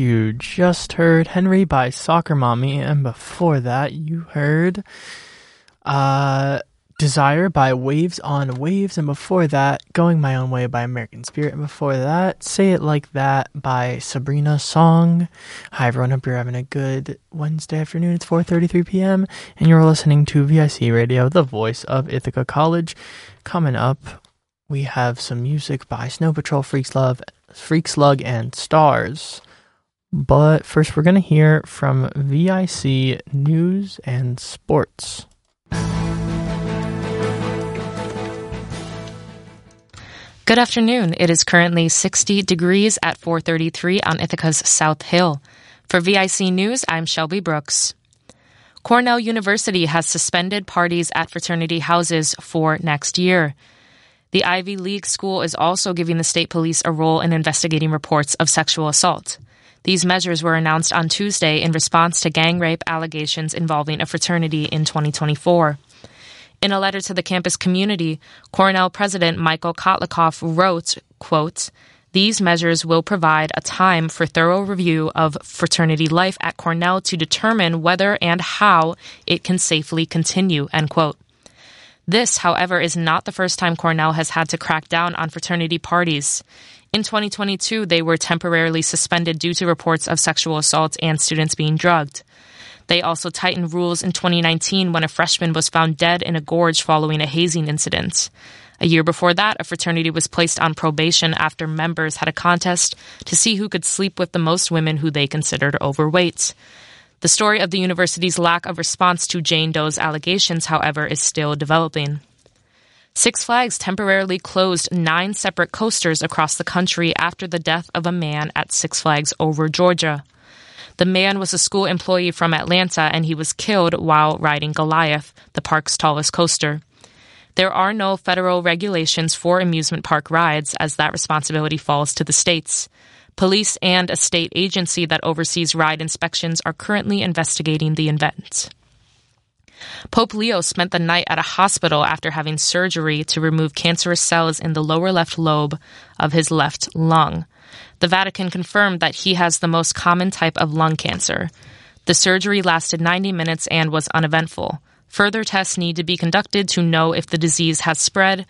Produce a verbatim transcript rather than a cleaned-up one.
You just heard Henry by Soccer Mommy, and before that you heard uh, Desire by Waves on Waves, and before that Going My Own Way by American Spirit, and before that Say It Like That by Sabrina Song. Hi everyone, hope you're having a good Wednesday afternoon. It's four thirty-three p.m. and you're listening to V I C Radio, the voice of Ithaca College. Coming up, we have some music by Snow Patrol, Freaks Love, Freak Slug, and Stars. But first, we're going to hear from V I C News and Sports. Good afternoon. It is currently sixty degrees at four thirty-three on Ithaca's South Hill. For V I C News, I'm Shelby Brooks. Cornell University has suspended parties at fraternity houses for next year. The Ivy League school is also giving the state police a role in investigating reports of sexual assault. These measures were announced on Tuesday in response to gang rape allegations involving a fraternity in twenty twenty-four. In a letter to the campus community, Cornell President Michael Kotlikoff wrote, quote, "These measures will provide a time for thorough review of fraternity life at Cornell to determine whether and how it can safely continue," end quote. This, however, is not the first time Cornell has had to crack down on fraternity parties. In twenty twenty-two, they were temporarily suspended due to reports of sexual assault and students being drugged. They also tightened rules in twenty nineteen when a freshman was found dead in a gorge following a hazing incident. A year before that, a fraternity was placed on probation after members had a contest to see who could sleep with the most women who they considered overweight. The story of the university's lack of response to Jane Doe's allegations, however, is still developing. Six Flags temporarily closed nine separate coasters across the country after the death of a man at Six Flags Over, Georgia. The man was a school employee from Atlanta, and he was killed while riding Goliath, the park's tallest coaster. There are no federal regulations for amusement park rides, as that responsibility falls to the states. Police and a state agency that oversees ride inspections are currently investigating the event. Pope Leo spent the night at a hospital after having surgery to remove cancerous cells in the lower left lobe of his left lung. The Vatican confirmed that he has the most common type of lung cancer. The surgery lasted ninety minutes and was uneventful. Further tests need to be conducted to know if the disease has spread,